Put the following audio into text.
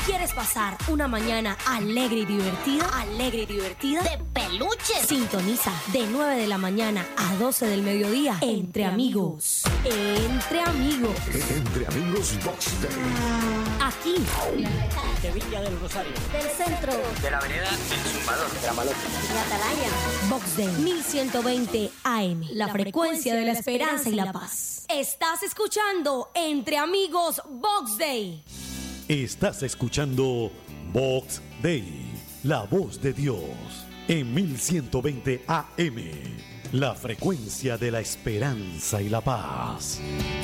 ¿Quieres pasar una mañana alegre y divertida? Alegre y divertida. ¡De peluches! Sintoniza de 9 de la mañana a 12 del mediodía. Entre amigos. Entre amigos. Entre amigos Box Day. Aquí. De Villa del Rosario. Del centro. De la vereda El Zumbador. De la Malota. La Atalaya. Box Day 1120 AM. La frecuencia de la esperanza y la paz. Estás escuchando Entre Amigos Box Day. Estás escuchando Box Day, la voz de Dios, en 1120 AM, la frecuencia de la esperanza y la paz.